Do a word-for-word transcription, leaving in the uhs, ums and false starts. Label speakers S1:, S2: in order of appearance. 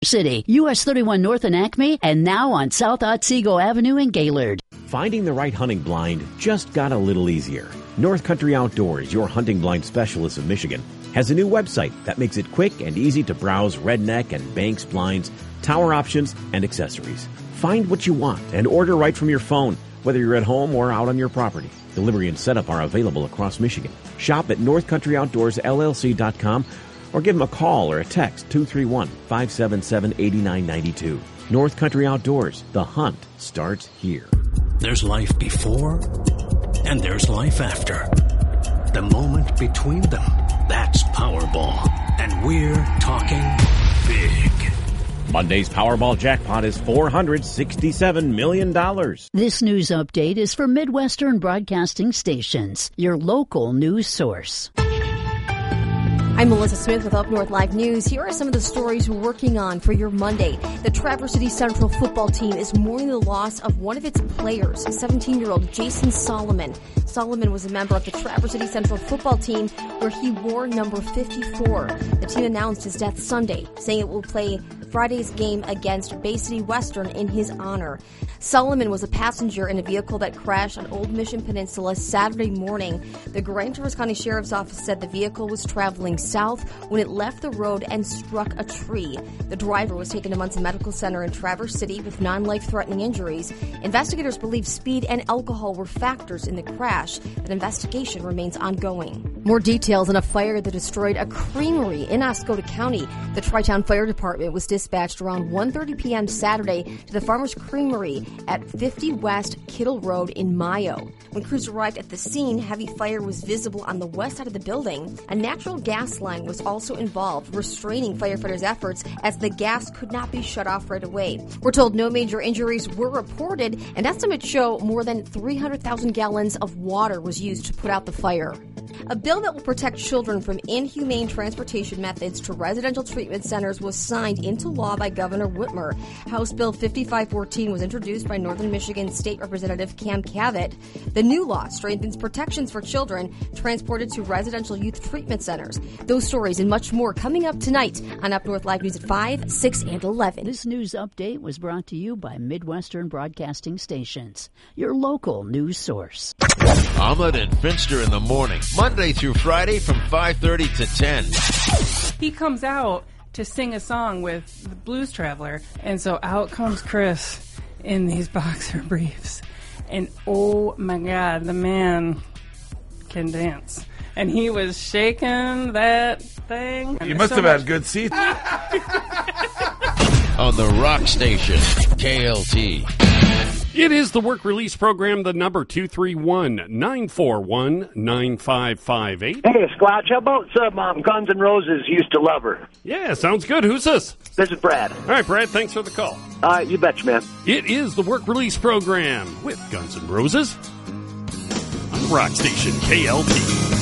S1: City, U S thirty-one North in Acme, and now on South Otsego Avenue in Gaylord.
S2: Finding the right hunting blind just got a little easier. North Country Outdoors, your hunting blind specialist of Michigan, has a new website that makes it quick and easy to browse redneck and Banks blinds, tower options, and accessories. Find what you want and order right from your phone, whether you're at home or out on your property. Delivery and setup are available across Michigan. Shop at north country outdoors l l c dot com or give them a call or a text two three one, five seven seven, eight nine nine two. North Country Outdoors, the hunt starts here.
S3: There's life before and there's life after. The moment between them, that's Powerball. And we're talking big.
S2: Monday's Powerball jackpot is four hundred sixty-seven million dollars.
S1: This news update is for Midwestern Broadcasting Stations, your local news source.
S4: I'm Melissa Smith with Up North Live News. Here are some of the stories we're working on for your Monday. The Traverse City Central football team is mourning the loss of one of its players, seventeen-year-old Jason Solomon. Solomon was a member of the Traverse City Central football team where he wore number fifty-four. The team announced his death Sunday, saying it will play Friday's game against Bay City Western in his honor. Solomon was a passenger in a vehicle that crashed on Old Mission Peninsula Saturday morning. The Grand Traverse County Sheriff's Office said the vehicle was traveling south when it left the road and struck a tree. The driver was taken to Munson Medical Center in Traverse City with non-life-threatening injuries. Investigators believe speed and alcohol were factors in the crash. An investigation remains ongoing. More details on a fire that destroyed a creamery in Oscoda County. The Tri-Town Fire Department was dispatched around one thirty p.m. Saturday to the Farmers Creamery at fifty West Kittle Road in Mayo. When crews arrived at the scene, heavy fire was visible on the west side of the building. A natural gas line was also involved, restraining firefighters' efforts as the gas could not be shut off right away. We're told no major injuries were reported, and estimates show more than three hundred thousand gallons of water was used to put out the fire. A bill that will protect children from inhumane transportation methods to residential treatment centers was signed into law by Governor Whitmer. House Bill fifty-five fourteen was introduced by Northern Michigan State Representative Cam Cavett. The new law strengthens protections for children transported to residential youth treatment centers. Those stories and much more coming up tonight on Up North Live News at five, six, and eleven.
S1: This news update was brought to you by Midwestern Broadcasting Stations, your local news source.
S5: Ahmed and Finster in the morning, Monday through Friday from five thirty to ten.
S6: He comes out to sing a song with the Blues Traveler, and so out comes Chris in these boxer briefs. And oh my God, the man can dance. And he was shaking that thing.
S7: You must
S6: so
S7: have had good seats.
S5: On the Rock Station, K L T.
S8: It is the work release program, the number two three one, nine four one, nine five five eight.
S9: Hey, Squatch, how about some um, Guns N' Roses Used to Love Her?
S8: Yeah, sounds good. Who's this?
S9: This is Brad.
S8: All right, Brad, thanks for the call.
S9: Uh, you betcha, man.
S8: It is the work release program with Guns N' Roses on Rock Station K L T.